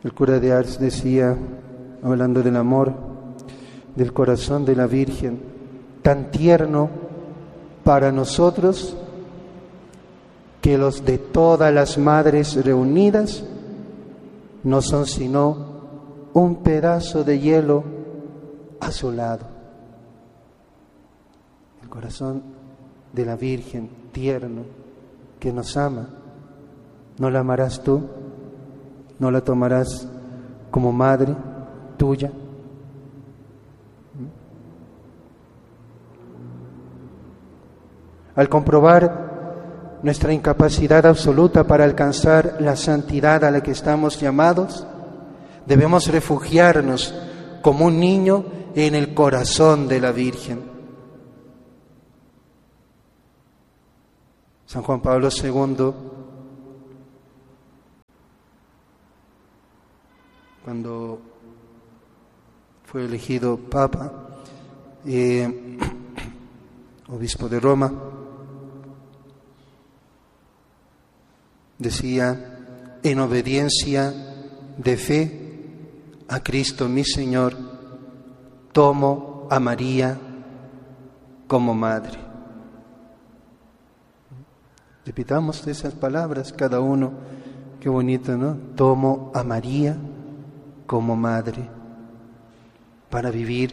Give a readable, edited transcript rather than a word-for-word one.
El cura de Ars decía, hablando del amor, del corazón de la Virgen, tan tierno para nosotros que los de todas las madres reunidas no son sino un pedazo de hielo a su lado. El corazón de la Virgen tierno que nos ama, ¿no la amarás tú? ¿No la tomarás como madre tuya? Al comprobar nuestra incapacidad absoluta para alcanzar la santidad a la que estamos llamados, debemos refugiarnos como un niño en el corazón de la Virgen. San Juan Pablo II, cuando fue elegido Papa, obispo de Roma, decía, en obediencia de fe a Cristo mi Señor, tomo a María como madre. Repitamos esas palabras cada uno, qué bonito, ¿no? Tomo a María como madre para vivir